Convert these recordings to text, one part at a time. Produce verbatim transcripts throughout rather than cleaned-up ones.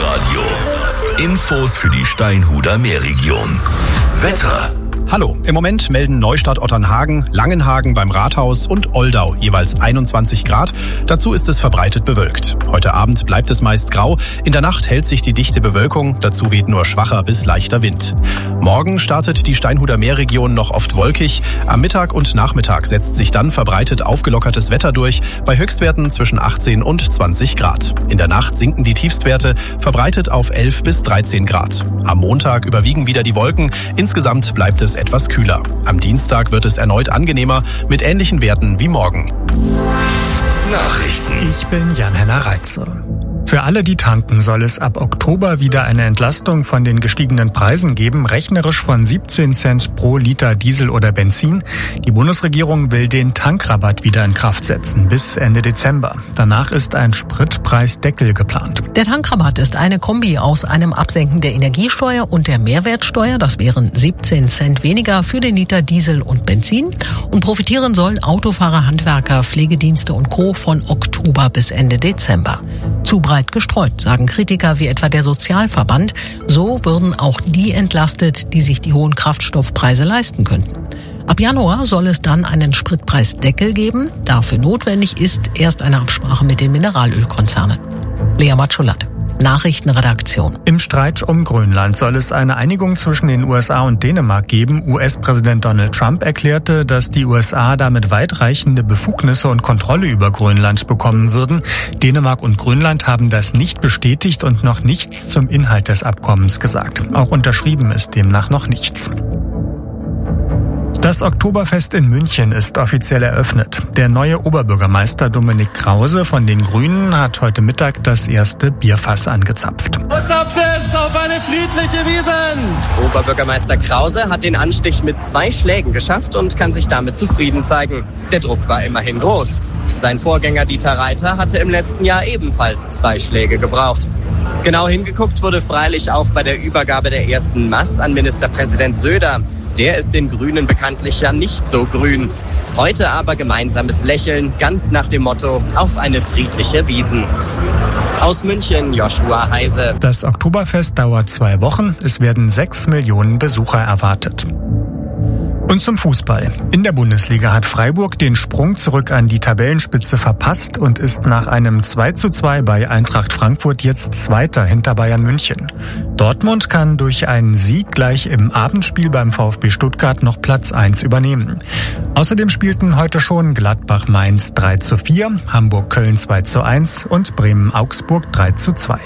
Meerradio. Infos für die Steinhuder Meerregion. Wetter. Hallo, im Moment melden Neustadt-Otternhagen, Langenhagen beim Rathaus und Oldau jeweils einundzwanzig Grad. Dazu ist es verbreitet bewölkt. Heute Abend bleibt es meist grau. In der Nacht hält sich die dichte Bewölkung. Dazu weht nur schwacher bis leichter Wind. Morgen startet die Steinhuder Meerregion noch oft wolkig. Am Mittag und Nachmittag setzt sich dann verbreitet aufgelockertes Wetter durch, bei Höchstwerten zwischen achtzehn und zwanzig Grad. In der Nacht sinken die Tiefstwerte, verbreitet auf elf bis dreizehn Grad. Am Montag überwiegen wieder die Wolken. Insgesamt bleibt es etwas kühler. Am Dienstag wird es erneut angenehmer mit ähnlichen Werten wie morgen. Nachrichten. Ich bin Jan-Henner Reitze. Für alle, die tanken, soll es ab Oktober wieder eine Entlastung von den gestiegenen Preisen geben, rechnerisch von siebzehn Cent pro Liter Diesel oder Benzin. Die Bundesregierung will den Tankrabatt wieder in Kraft setzen, bis Ende Dezember. Danach ist ein Spritpreisdeckel geplant. Der Tankrabatt ist eine Kombi aus einem Absenken der Energiesteuer und der Mehrwertsteuer. Das wären siebzehn Cent weniger für den Liter Diesel und Benzin. Und profitieren sollen Autofahrer, Handwerker, Pflegedienste und Co. von Oktober bis Ende Dezember. Zu breit gestreut, sagen Kritiker wie etwa der Sozialverband. So würden auch die entlastet, die sich die hohen Kraftstoffpreise leisten könnten. Ab Januar soll es dann einen Spritpreisdeckel geben. Dafür notwendig ist erst eine Absprache mit den Mineralölkonzernen. Lea Matschulat, Nachrichtenredaktion. Im Streit um Grönland soll es eine Einigung zwischen den U S A und Dänemark geben. U S-Präsident Donald Trump erklärte, dass die U S A damit weitreichende Befugnisse und Kontrolle über Grönland bekommen würden. Dänemark und Grönland haben das nicht bestätigt und noch nichts zum Inhalt des Abkommens gesagt. Auch unterschrieben ist demnach noch nichts. Das Oktoberfest in München ist offiziell eröffnet. Der neue Oberbürgermeister Dominik Krause von den Grünen hat heute Mittag das erste Bierfass angezapft. Und zapft es auf eine friedliche Wiesn! Oberbürgermeister Krause hat den Anstich mit zwei Schlägen geschafft und kann sich damit zufrieden zeigen. Der Druck war immerhin groß. Sein Vorgänger Dieter Reiter hatte im letzten Jahr ebenfalls zwei Schläge gebraucht. Genau hingeguckt wurde freilich auch bei der Übergabe der ersten Maß an Ministerpräsident Söder. Der ist den Grünen bekanntlich ja nicht so grün. Heute aber gemeinsames Lächeln, ganz nach dem Motto, auf eine friedliche Wiesn. Aus München, Joshua Heise. Das Oktoberfest dauert zwei Wochen. Es werden sechs Millionen Besucher erwartet. Und zum Fußball. In der Bundesliga hat Freiburg den Sprung zurück an die Tabellenspitze verpasst und ist nach einem zwei zu zwei bei Eintracht Frankfurt jetzt Zweiter hinter Bayern München. Dortmund kann durch einen Sieg gleich im Abendspiel beim VfB Stuttgart noch Platz eins übernehmen. Außerdem spielten heute schon Gladbach-Mainz drei zu vier, Hamburg-Köln zwei zu eins und Bremen-Augsburg drei zu zwei.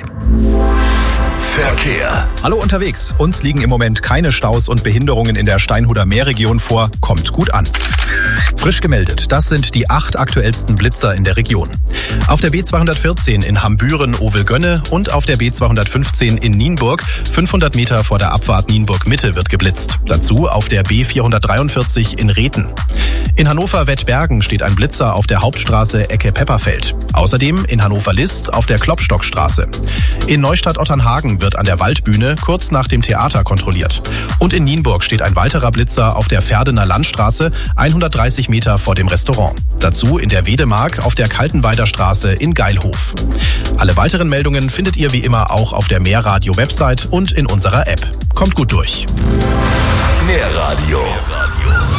Verkehr. Hallo unterwegs. Uns liegen im Moment keine Staus und Behinderungen in der Steinhuder Meerregion vor. Kommt gut an. Frisch gemeldet, das sind die acht aktuellsten Blitzer in der Region. Auf der B zweihundertvierzehn in Hambüren-Ovelgönne und auf der B zweihundertfünfzehn in Nienburg, fünfhundert Meter vor der Abfahrt Nienburg-Mitte wird geblitzt. Dazu auf der B vierhundertdreiundvierzig in Rethen. In Hannover-Wettbergen steht ein Blitzer auf der Hauptstraße Ecke Pepperfeld. Außerdem in Hannover-List auf der Klopstockstraße. In Neustadt-Otternhagen wird an der Waldbühne kurz nach dem Theater kontrolliert. Und in Nienburg steht ein weiterer Blitzer auf der Verdener Landstraße, hundertdreißig Meter vor dem Restaurant. Dazu in der Wedemark auf der Kaltenweider Straße in Geilhof. Alle weiteren Meldungen findet ihr wie immer auch auf der Meerradio-Website und in unserer App. Kommt gut durch. Meerradio.